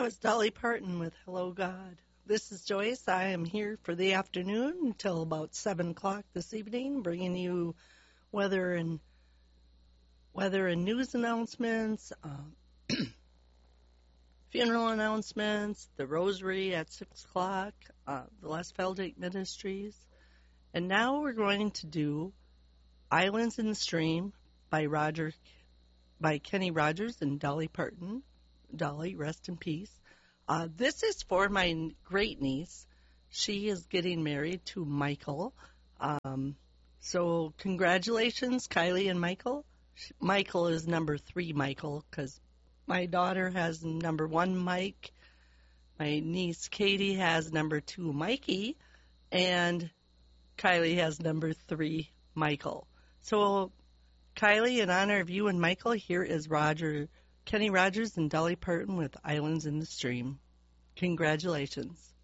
was Dolly Parton with Hello God. This is Joyce. I am here for the afternoon until about 7 o'clock this evening, bringing you weather and news announcements, funeral announcements, the rosary at 6 o'clock, the Les Feldate Ministries. And now we're going to do Islands in the Stream by Kenny Rogers and Dolly Parton. Dolly, rest in peace. This is for my great niece. She is getting married to Michael. So congratulations, Kylie and Michael. Michael is number 3 Michael, because my daughter has number 1 Mike. My niece Katie has number 2 Mikey. And Kylie has number 3 Michael. So Kylie, in honor of you and Michael, here is Kenny Rogers and Dolly Parton with Islands in the Stream. Congratulations.